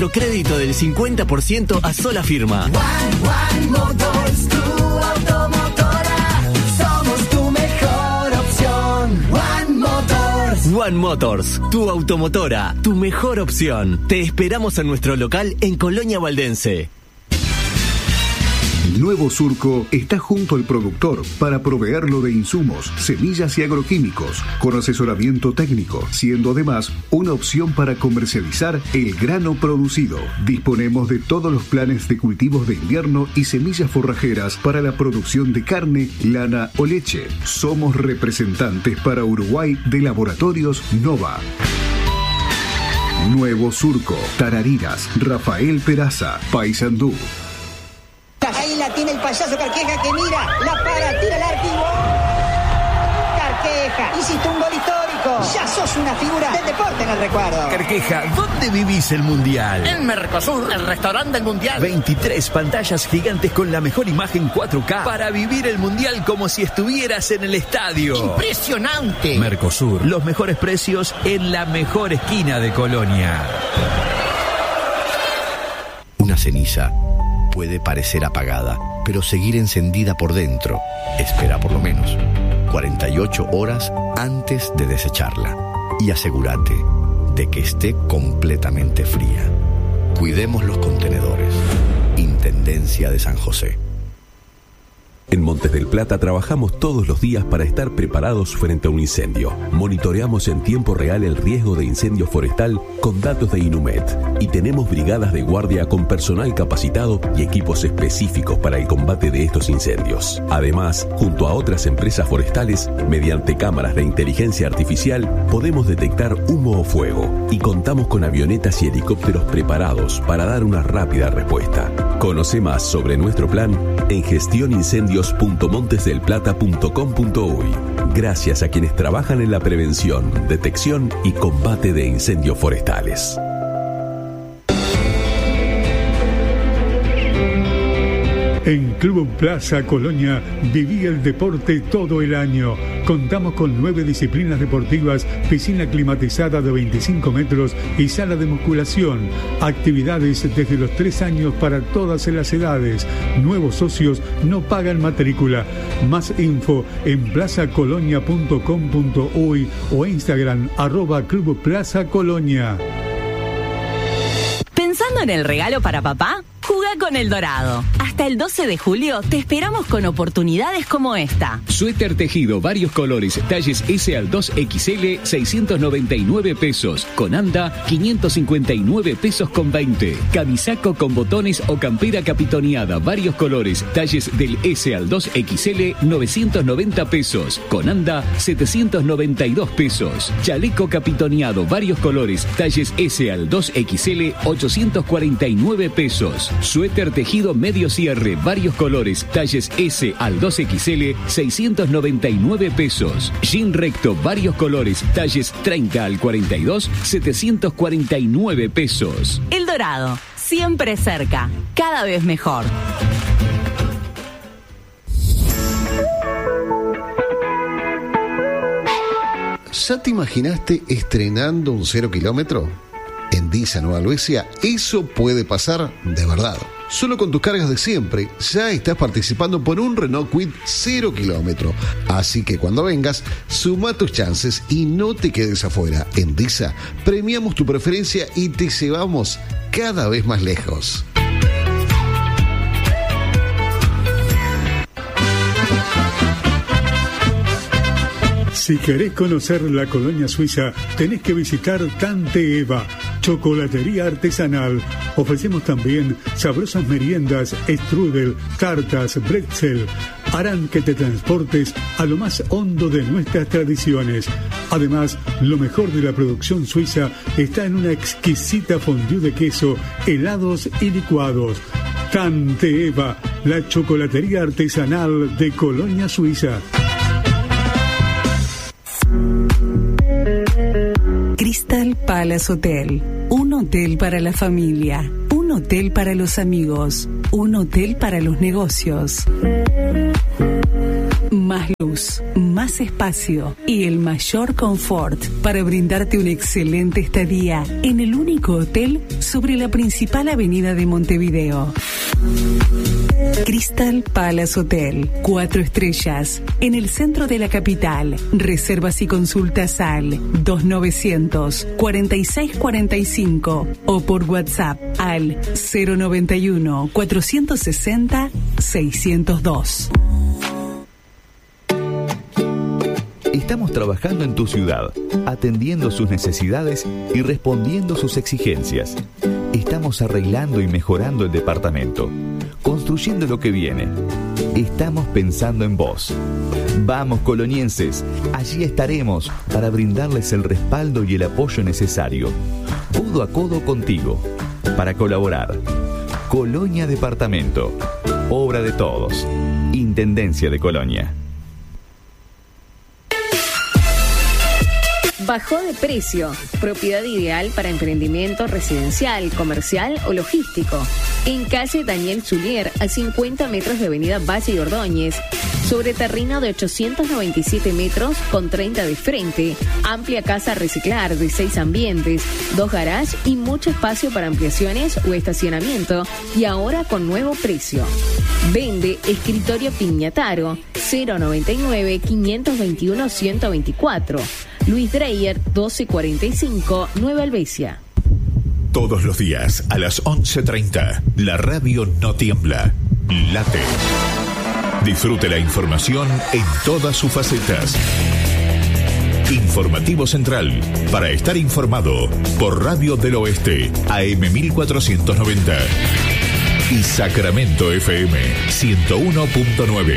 Crédito del 50% a sola firma. One Motors, tu automotora. Somos tu mejor opción. One Motors. One Motors, tu automotora, tu mejor opción. Te esperamos en nuestro local en Colonia Valdense. Nuevo Surco está junto al productor para proveerlo de insumos, semillas y agroquímicos, con asesoramiento técnico, siendo además una opción para comercializar el grano producido. Disponemos de todos los planes de cultivos de invierno y semillas forrajeras para la producción de carne, lana o leche. Somos representantes para Uruguay de Laboratorios Nova. Nuevo Surco, Tarariras, Rafael Peraza, Paysandú. Ahí la tiene el payaso Carqueja que mira, la para, tira el arco y ¡gol! Carqueja, hiciste un gol histórico. Ya sos una figura del deporte en el recuerdo. Carqueja, ¿dónde vivís el Mundial? En Mercosur, el restaurante del Mundial. 23 pantallas gigantes con la mejor imagen 4K para vivir el Mundial como si estuvieras en el estadio. ¡Impresionante! Mercosur, los mejores precios en la mejor esquina de Colonia. Una ceniza puede parecer apagada, pero seguir encendida por dentro. Espera por lo menos 48 horas antes de desecharla y asegúrate de que esté completamente fría. Cuidemos los contenedores. Intendencia de San José. En Montes del Plata trabajamos todos los días para estar preparados frente a un incendio. Monitoreamos en tiempo real el riesgo de incendio forestal con datos de Inumet y tenemos brigadas de guardia con personal capacitado y equipos específicos para el combate de estos incendios. Además, junto a otras empresas forestales, mediante cámaras de inteligencia artificial, podemos detectar humo o fuego y contamos con avionetas y helicópteros preparados para dar una rápida respuesta. Conoce más sobre nuestro plan en gestionincendios.montesdelplata.com.uy. Gracias a quienes trabajan en la prevención, detección y combate de incendios forestales. En Club Plaza Colonia viví el deporte todo el año. Contamos con 9 disciplinas deportivas, piscina climatizada de 25 metros y sala de musculación. Actividades desde los 3 años para todas las edades. Nuevos socios no pagan matrícula. Más info en plazacolonia.com.uy o Instagram @Club Plaza Colonia. ¿Pensando en el regalo para papá? Jugá con El Dorado. Hasta el 12 de julio te esperamos con oportunidades como esta. Suéter tejido, varios colores, talles S al 2XL, 699 pesos. Con anda, 559 pesos con 20. Camisaco con botones o campera capitoneada, varios colores, talles del S al 2XL, 990 pesos. Con anda, 792 pesos. Chaleco capitoneado, varios colores, talles S al 2XL, 849 pesos. Suéter tejido medio cierre, varios colores, talles S al 2XL, 699 pesos. Jean recto, varios colores, talles 30 al 42, 749 pesos. El Dorado, siempre cerca, cada vez mejor. ¿Ya te imaginaste estrenando un 0 kilómetro? En Disa Nueva Helvecia, eso puede pasar de verdad. Solo con tus cargas de siempre, ya estás participando por un Renault Kwid 0 kilómetro. Así que cuando vengas, suma tus chances y no te quedes afuera. En Disa, premiamos tu preferencia y te llevamos cada vez más lejos. Si querés conocer la colonia suiza, tenés que visitar Tante Eva, chocolatería artesanal. Ofrecemos también sabrosas meriendas, strudel, tartas, bretzel. Harán que te transportes a lo más hondo de nuestras tradiciones. Además, lo mejor de la producción suiza está en una exquisita fondue de queso, helados y licuados. Tante Eva, la chocolatería artesanal de Colonia Suiza. Crystal Palace Hotel, un hotel para la familia, un hotel para los amigos, un hotel para los negocios. Más luz, más espacio y el mayor confort para brindarte una excelente estadía en el único hotel sobre la principal avenida de Montevideo. Crystal Palace Hotel, 4 estrellas, en el centro de la capital. Reservas y consultas al 2900-4645 o por WhatsApp al 091-460-602. Estamos trabajando en tu ciudad, atendiendo sus necesidades y respondiendo sus exigencias. Estamos arreglando y mejorando el departamento, construyendo lo que viene. Estamos pensando en vos. Vamos, colonienses, allí estaremos para brindarles el respaldo y el apoyo necesario, codo a codo contigo, para colaborar. Colonia Departamento, obra de todos. Intendencia de Colonia. Bajó de precio. Propiedad ideal para emprendimiento residencial, comercial o logístico. En calle Daniel Zulier, a 50 metros de avenida Valle y Ordóñez. Sobre terreno de 897 metros con 30 de frente. Amplia casa a reciclar de 6 ambientes, 2 garages y mucho espacio para ampliaciones o estacionamiento. Y ahora con nuevo precio. Vende Escritorio Piñataro, 099-521-124. Luis Dreyer, 1245, Nueva Helvecia. Todos los días a las 11:30, la radio no tiembla, late. Disfrute la información en todas sus facetas. Informativo Central, para estar informado, por Radio del Oeste, AM 1490. Y Sacramento FM, 101.9.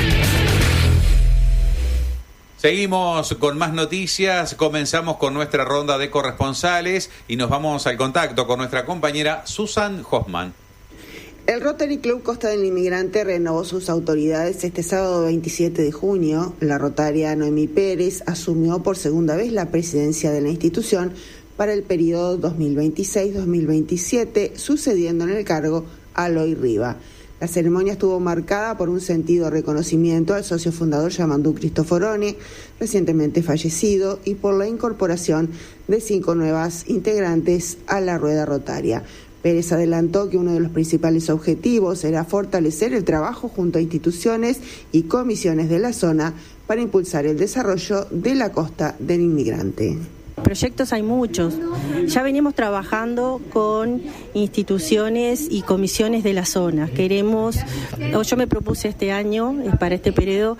Seguimos con más noticias, comenzamos con nuestra ronda de corresponsales y nos vamos al contacto con nuestra compañera Susan Hoffman. El Rotary Club Costa del Inmigrante renovó sus autoridades este sábado 27 de junio. La rotaria Noemí Pérez asumió por segunda vez la presidencia de la institución para el periodo 2026-2027, sucediendo en el cargo a Eloy Riva. La ceremonia estuvo marcada por un sentido reconocimiento al socio fundador Yamandú Cristoforone, recientemente fallecido, y por la incorporación de 5 nuevas integrantes a la rueda rotaria. Pérez adelantó que uno de los principales objetivos era fortalecer el trabajo junto a instituciones y comisiones de la zona para impulsar el desarrollo de la Costa del Inmigrante. Proyectos hay muchos. Ya venimos trabajando con instituciones y comisiones de la zona. Yo me propuse este año, para este periodo,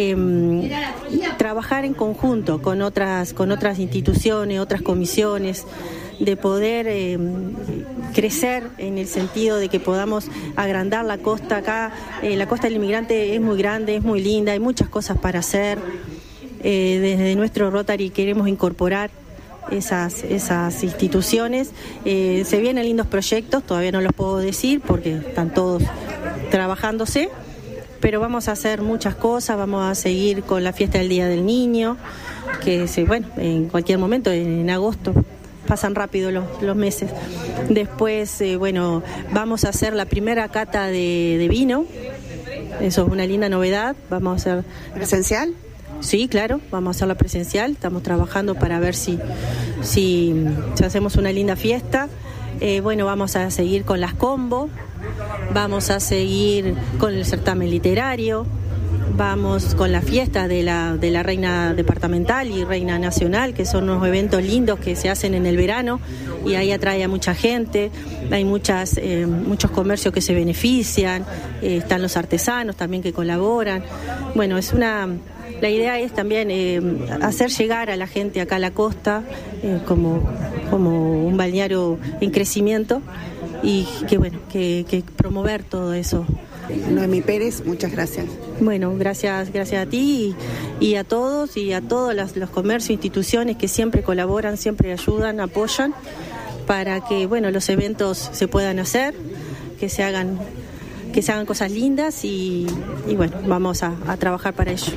trabajar en conjunto con otras instituciones, otras comisiones, de poder crecer en el sentido de que podamos agrandar la costa acá. La Costa del Inmigrante es muy grande, es muy linda, hay muchas cosas para hacer. Desde nuestro Rotary queremos incorporar esas instituciones. Se vienen lindos proyectos, todavía no los puedo decir porque están todos trabajándose, pero vamos a hacer muchas cosas. Vamos a seguir con la fiesta del Día del Niño, que en cualquier momento, en agosto, pasan rápido los meses. Después, vamos a hacer la primera cata de vino. Eso es una linda novedad. Vamos a hacer... ¿Presencial? Sí, claro, vamos a hacerla presencial. Estamos trabajando para ver si hacemos una linda fiesta. Vamos a seguir con las combos. Vamos a seguir con el certamen literario. Vamos con la fiesta de la Reina Departamental y Reina Nacional, que son unos eventos lindos que se hacen en el verano y ahí atrae a mucha gente. Hay muchos comercios que se benefician, están los artesanos también que colaboran. La idea es también hacer llegar a la gente acá a la costa como un balneario en crecimiento y que promover todo eso. Noemí Pérez, muchas gracias. Bueno, gracias a ti y a todos los comercios, instituciones que siempre colaboran, siempre ayudan, apoyan para que los eventos se puedan hacer, que se hagan cosas lindas y vamos a trabajar para ello.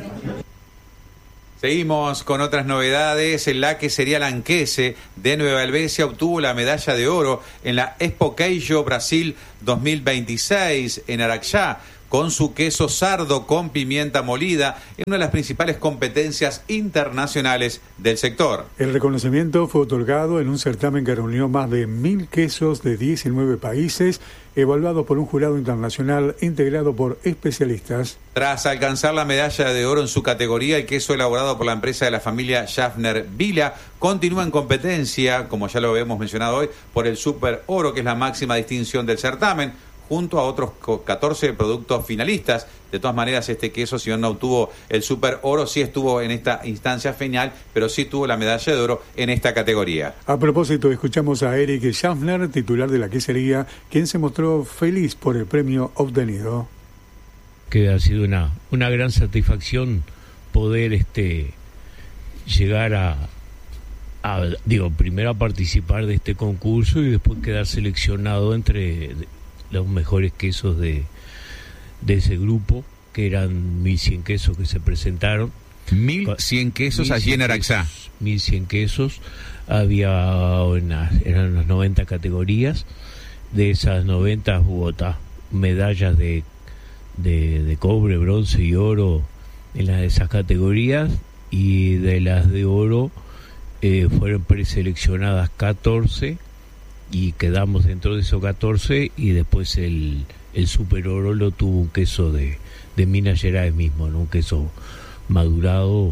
Seguimos con otras novedades. La que sería Lanquese de Nueva Helvecia obtuvo la medalla de oro en la Expo Queijo Brasil 2026 en Araxá con su queso sardo con pimienta molida en una de las principales competencias internacionales del sector. El reconocimiento fue otorgado en un certamen que reunió más de 1.000 quesos de 19 países, evaluados por un jurado internacional integrado por especialistas. Tras alcanzar la medalla de oro en su categoría, el queso elaborado por la empresa de la familia Schaffner Vila continúa en competencia, como ya lo habíamos mencionado hoy, por el Super Oro, que es la máxima distinción del certamen, junto a otros 14 productos finalistas. De todas maneras, este queso, si no obtuvo el Super Oro, sí estuvo en esta instancia final, pero sí tuvo la medalla de oro en esta categoría. A propósito, escuchamos a Eric Schaffner, titular de la quesería, quien se mostró feliz por el premio obtenido. Que ha sido una gran satisfacción poder llegar primero a participar de este concurso y después quedar seleccionado entre los mejores quesos de ese grupo, que eran 1.100 quesos que se presentaron. 1.100 quesos allí en Araxá. 1.100 quesos, eran unas 90 categorías. De esas 90 hubo medallas de cobre, bronce y oro en esas categorías, y de las de oro fueron preseleccionadas 14 y quedamos dentro de esos 14, y después el Super Oro lo tuvo un queso de Minas Gerais mismo, ¿no? Un queso madurado,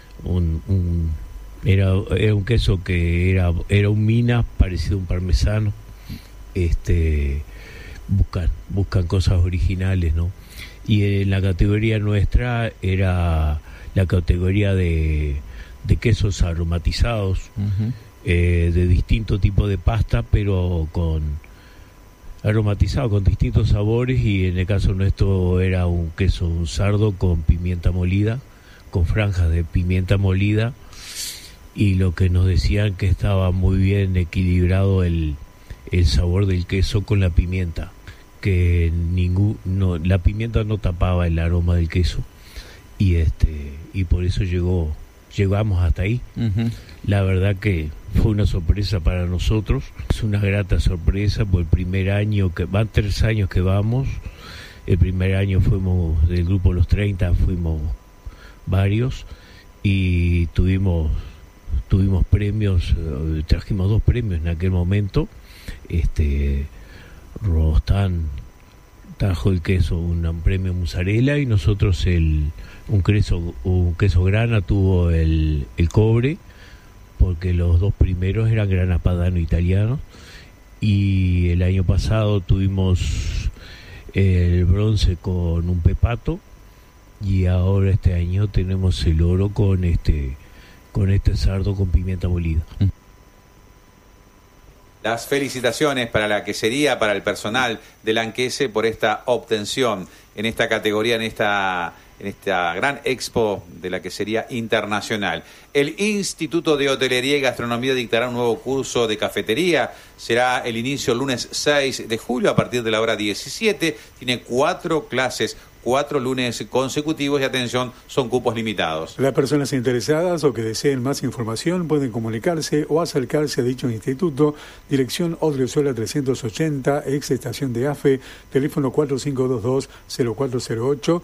era un queso que era un Minas parecido a un parmesano. Buscan cosas originales, ¿no? Y en la categoría nuestra era la categoría de quesos aromatizados, de distinto tipo de pasta, pero aromatizado con distintos sabores, y en el caso nuestro era un queso sardo con pimienta molida, con franjas de pimienta molida, y lo que nos decían que estaba muy bien equilibrado el sabor del queso con la pimienta, que la pimienta no tapaba el aroma del queso, y por eso llegamos hasta ahí. La verdad que fue una sorpresa para nosotros, es una grata sorpresa, por el primer año, que van 3 años que vamos. El primer año fuimos del grupo Los 30, fuimos varios, y tuvimos premios, trajimos 2 premios en aquel momento. Rostán trajo el queso, un premio mozzarella, y nosotros un queso grana tuvo el cobre, porque los 2 primeros eran grana padano italianos, y el año pasado tuvimos el bronce con un pepato, y ahora este año tenemos el oro con este sardo con pimienta molida. Las felicitaciones para la quesería, para el personal de Lanquese por esta obtención en esta categoría, en esta gran expo de la quesería internacional. El Instituto de Hotelería y Gastronomía dictará un nuevo curso de cafetería. Será el inicio el lunes 6 de julio a partir de la hora 17. Tiene 4 clases, 4 lunes consecutivos, y atención, son cupos limitados. Las personas interesadas o que deseen más información pueden comunicarse o acercarse a dicho instituto. Dirección Odriozola 380, ex estación de AFE, teléfono 4522-0408,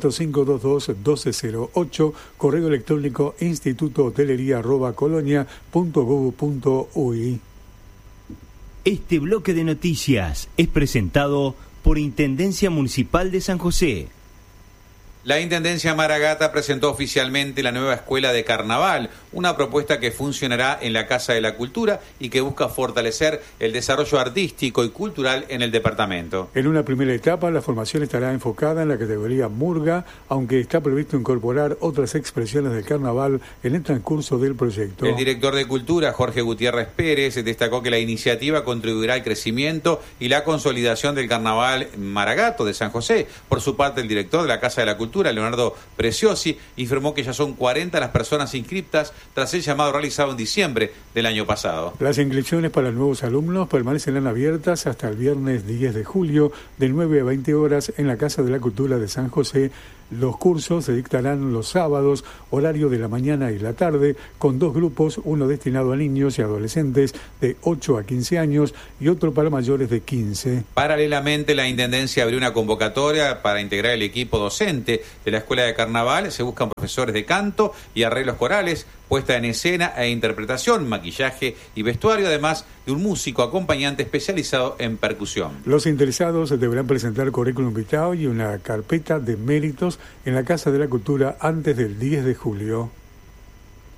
4522-1208, correo electrónico institutohotelería@colonia.gov.uy. Este bloque de noticias es presentado por Intendencia Municipal de San José. La Intendencia Maragata presentó oficialmente la nueva Escuela de Carnaval, una propuesta que funcionará en la Casa de la Cultura y que busca fortalecer el desarrollo artístico y cultural en el departamento. En una primera etapa, la formación estará enfocada en la categoría murga, aunque está previsto incorporar otras expresiones del carnaval en el transcurso del proyecto. El director de Cultura, Jorge Gutiérrez Pérez, destacó que la iniciativa contribuirá al crecimiento y la consolidación del Carnaval Maragato de San José. Por su parte, el director de la Casa de la Cultura, Leonardo Preciosi, informó que ya son 40 las personas inscriptas tras el llamado realizado en diciembre del año pasado. Las inscripciones para nuevos alumnos permanecerán abiertas hasta el viernes 10 de julio de 9 a 20 horas en la Casa de la Cultura de San José, Los cursos se dictarán los sábados, horario de la mañana y la tarde, con 2 grupos, uno destinado a niños y adolescentes de 8 a 15 años y otro para mayores de 15. Paralelamente, la Intendencia abrió una convocatoria para integrar el equipo docente de la Escuela de Carnaval. Se buscan profesores de canto y arreglos corales, puesta en escena e interpretación, maquillaje y vestuario, además de un músico acompañante especializado en percusión. Los interesados deberán presentar currículum vitae y una carpeta de méritos en la Casa de la Cultura antes del 10 de julio.